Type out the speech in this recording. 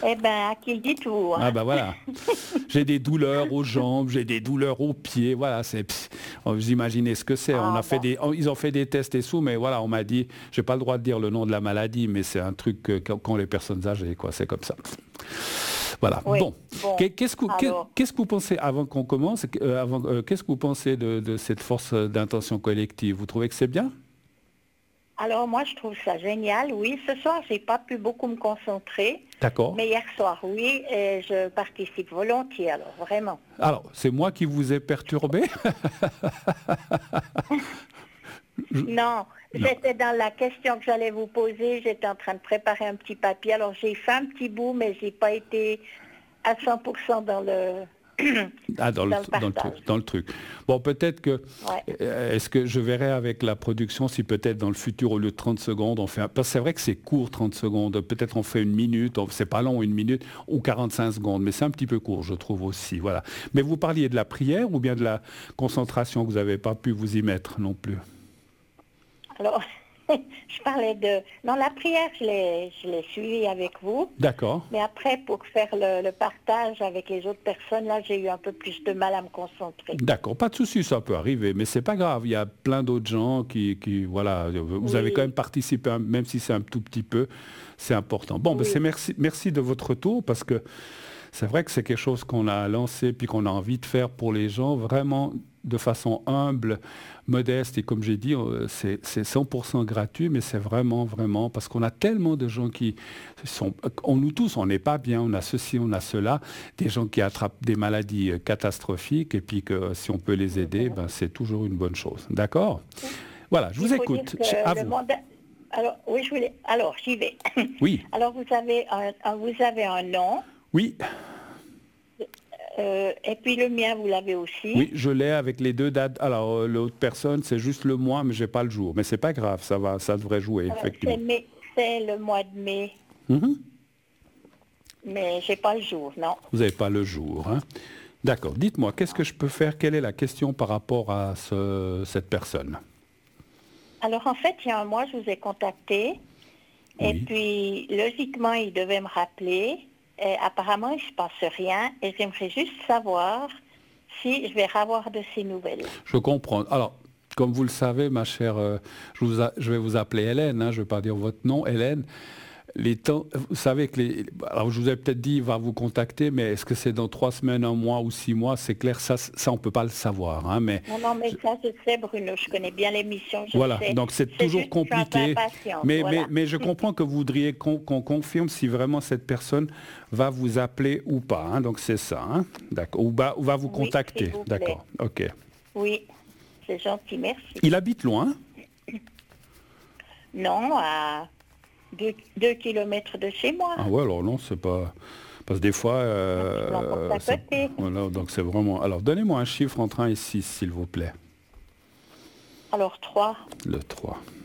Eh ben, à qui le dites-vous, hein? Ah bah voilà. J'ai des douleurs aux jambes, j'ai des douleurs aux pieds. Voilà, vous imaginez ce que c'est. On Ah a fait bon, ils ont fait des tests et tout, mais voilà, on m'a dit, j'ai pas le droit de dire le nom de la maladie, mais c'est un truc qu'ont les personnes âgées, quoi. C'est comme ça. Voilà. oui, Bon, bon, alors, qu'est-ce que vous pensez avant qu'on commence, qu'est-ce que vous pensez de cette force d'intention collective? Vous trouvez que c'est bien? alors moi je trouve ça génial. Oui, ce soir j'ai pas pu beaucoup me concentrer, D'accord. mais hier soir oui, et je participe volontiers, alors vraiment. Alors, c'est moi qui vous ai perturbé? Non, Non. j'étais dans la question que j'allais vous poser, j'étais en train de préparer un petit papier, alors j'ai fait un petit bout, mais j'ai pas été à 100% dans le Ah, dans le partage. dans le truc. Bon, peut-être que, Ouais. est-ce que je verrai avec la production si peut-être dans le futur, au lieu de 30 secondes, parce que c'est vrai que c'est court, 30 secondes, peut-être on fait une minute, c'est pas long, une minute, ou 45 secondes, mais c'est un petit peu court, je trouve aussi, voilà. Mais vous parliez de la prière ou bien de la concentration que vous n'avez pas pu vous y mettre non plus? Alors, je parlais de... Non, la prière, je l'ai suivie avec vous. D'accord. Mais après, pour faire le partage avec les autres personnes, là, j'ai eu un peu plus de mal à me concentrer. D'accord, pas de souci, ça peut arriver, mais c'est pas grave. Il y a plein d'autres gens voilà, vous avez quand même Oui, participé, même si c'est un tout petit peu, c'est important. Bon, ben oui, merci de votre retour parce que c'est vrai que c'est quelque chose qu'on a lancé puis qu'on a envie de faire pour les gens, vraiment de façon humble, modeste et comme j'ai dit, c'est 100% gratuit, mais c'est vraiment, vraiment, parce qu'on a tellement de gens qui sont, nous tous, on n'est pas bien, on a ceci, on a cela, des gens qui attrapent des maladies catastrophiques et puis que si on peut les aider, mhm. ben, c'est toujours une bonne chose. D'accord? Voilà, je Il vous faut dire écoute. À que le vous. monde... Alors, oui, je voulais... Alors, j'y vais. Oui, Alors, vous avez un nom, oui, et puis le mien, vous l'avez oui, aussi. je l'ai avec les deux dates. Alors, l'autre personne, c'est juste le mois, mais j'ai pas le jour. Mais c'est pas grave, ça va, ça devrait jouer, Alors, c'est effectivement. mai, c'est le mois de mai, Mhm. mais j'ai pas le jour, non. Vous n'avez pas le jour, hein. D'accord. Dites-moi, qu'est-ce que je peux faire? Quelle est la question par rapport à cette personne? Alors, en fait, il y a un mois, je vous ai contacté. Et Oui. puis, logiquement, il devait me rappeler. Et apparemment, il ne se passe rien. Et j'aimerais juste savoir si je vais avoir de ses nouvelles. Je comprends. Alors, comme vous le savez, ma chère, je vais vous appeler Hélène, hein, je ne vais pas dire votre nom, Hélène. Les temps, vous savez que alors je vous ai peut-être dit, il va vous contacter, mais est-ce que c'est dans 3 semaines, un mois ou 6 mois? C'est clair, ça on ne peut pas le savoir, hein, mais Non, non, mais ça, je sais, Bruno. Je connais bien l'émission, je voilà. sais. Donc c'est C'est toujours juste que je suis un peu compliqué, impatiente, mais, mais, voilà. mais je comprends que vous voudriez qu'on confirme si vraiment cette personne va vous appeler ou pas, hein, donc c'est ça, hein, d'accord, ou va vous Oui, s'il contacter, vous plaît. d'accord, ok. Oui, c'est gentil, merci. Il habite loin? Non, à 2 kilomètres de chez moi. Ah ouais, alors non, c'est pas... Parce que des fois, Donc, je vous l'emporte à côté. voilà, donc c'est vraiment... Alors, donnez-moi un chiffre entre 1 et 6, s'il vous plaît. Alors, 3. Le 3.